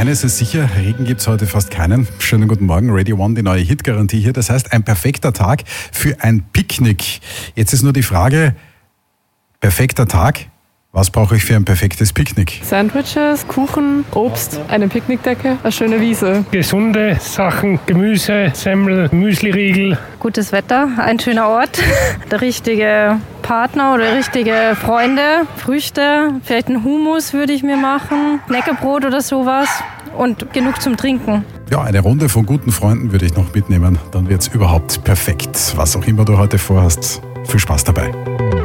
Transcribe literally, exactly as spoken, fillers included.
Eines ist sicher, Regen gibt es heute fast keinen. Schönen guten Morgen, Radio One, die neue Hitgarantie hier. Das heißt, ein perfekter Tag für ein Picknick. Jetzt ist nur die Frage, perfekter Tag, was brauche ich für ein perfektes Picknick? Sandwiches, Kuchen, Obst, eine Picknickdecke, eine schöne Wiese. Gesunde Sachen, Gemüse, Semmel, Müsliriegel. Gutes Wetter, ein schöner Ort, der richtige Partner oder richtige Freunde, Früchte, vielleicht ein Hummus würde ich mir machen, Knäckebrot oder sowas und genug zum Trinken. Ja, eine Runde von guten Freunden würde ich noch mitnehmen, dann wird es überhaupt perfekt. Was auch immer du heute vorhast, viel Spaß dabei.